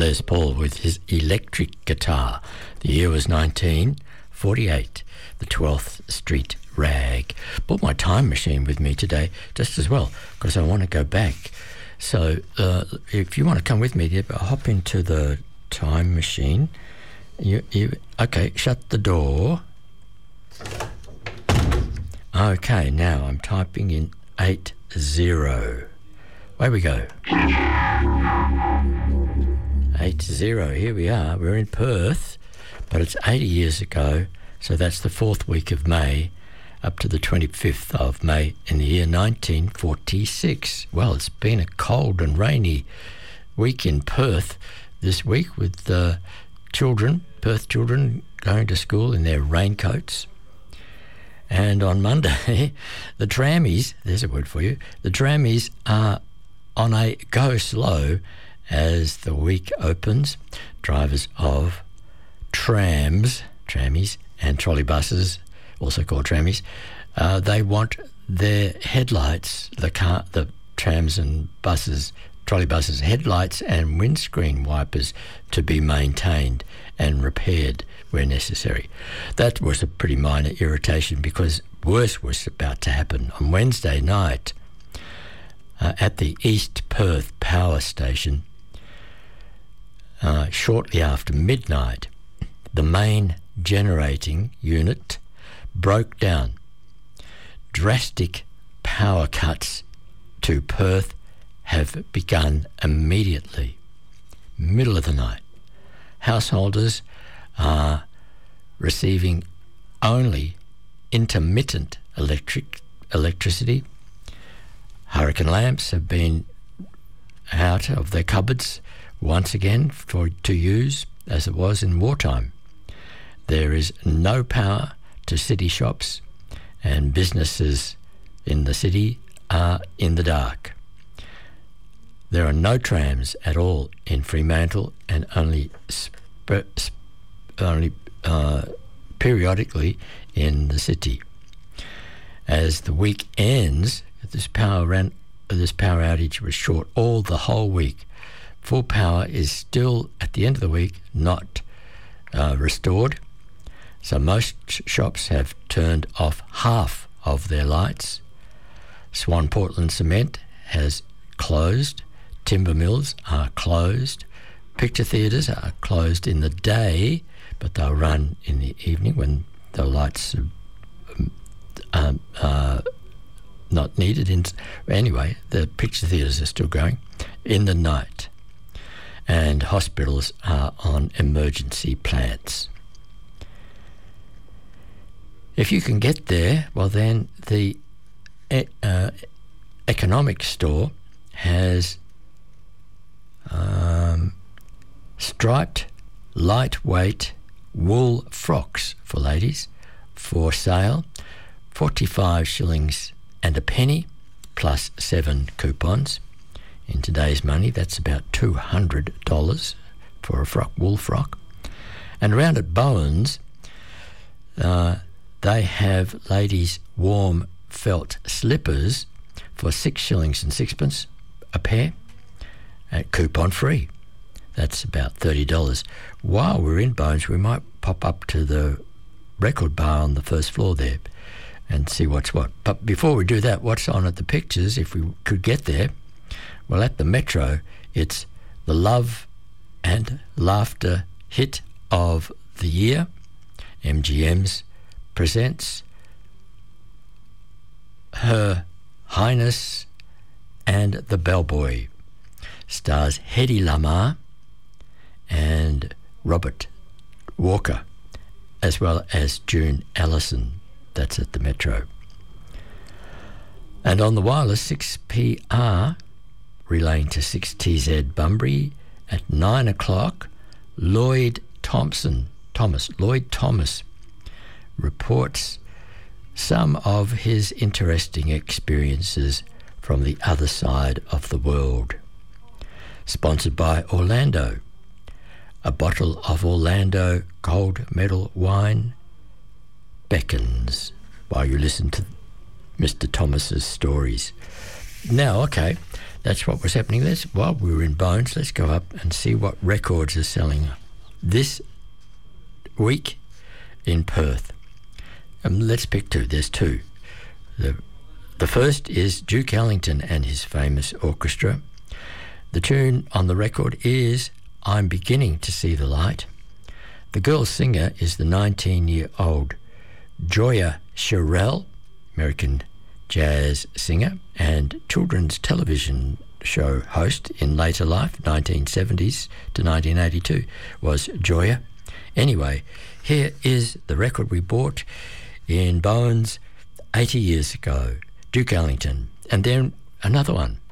Les Paul with his electric guitar. The year was 1948, the 12th Street Rag. Brought my time machine with me today just as well because I want to go back. So if you want to come with me, hop into the time machine. Okay, shut the door. Okay, now I'm typing in 80. Away we go. 80, here we are. We're in Perth, but it's 80 years ago, so that's the 4th week of May up to the 25th of May in the year 1946. Well, it's been a cold and rainy week in Perth this week with Perth children going to school in their raincoats. And on Monday, the trammies, there's a word for you, the trammies are on a go slow as the week opens. Drivers of trammies and trolley buses, also called trammies, they want their headlights, the trams and trolley buses' headlights and windscreen wipers to be maintained and repaired where necessary. That was a pretty minor irritation because worse was about to happen. On Wednesday night at the East Perth Power Station, shortly after midnight, the main generating unit broke down. Drastic power cuts to Perth have begun immediately, middle of the night. Householders are receiving only intermittent electricity. Hurricane lamps have been out of their cupboards once again to use as it was in wartime. There is no power to city shops, and businesses in the city are in the dark. There are no trams at all in Fremantle, and only periodically in the city. As the week ends, this power outage was short all the whole week. Full power is still at the end of the week not restored. So most shops have turned off half of their lights. Swan Portland Cement has closed. Timber mills are closed. Picture theatres are closed in the day, but they'll run in the evening when the lights are not needed. Anyway, the picture theatres are still going in the night. And hospitals are on emergency plans. If you can get there, well then the economic store has striped lightweight wool frocks for ladies for sale, 45 shillings and a penny plus 7 coupons. In today's money, that's about $200 for a wool frock. And around at Bowen's, they have ladies' warm felt slippers for 6 shillings and sixpence a pair, coupon free. That's about $30. While we're in Bowen's, we might pop up to the record bar on the first floor there and see what's what. But before we do that, what's on at the pictures, if we could get there? Well, at the Metro, it's the love and laughter hit of the year. MGM's presents Her Highness and the Bellboy. Stars Hedy Lamarr and Robert Walker, as well as June Ellison. That's at the Metro. And on the wireless, 6PR, relaying to 6TZ Bunbury at 9 o'clock, Lloyd Thomas reports some of his interesting experiences from the other side of the world. Sponsored by Orlando. A bottle of Orlando Gold Medal wine beckons while you listen to Mr. Thomas's stories. Now, okay, that's what was happening. While we were in Bones, let's go up and see what records are selling this week in Perth. Let's pick two. There's two. The first is Duke Ellington and his famous orchestra. The tune on the record is I'm Beginning to See the Light. The girl singer is the 19-year-old Joya Sherrill, American jazz singer and children's television show host in later life, 1970s to 1982, was Joya. Anyway, here is the record we bought in Bones 80 years ago, Duke Ellington. And then another one